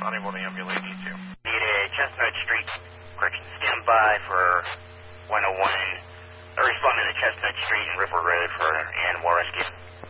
What ambulance need you? Need a Chestnut Street. Correction, stand by for 101. Responding to Chestnut Street and River Road for animal rescue.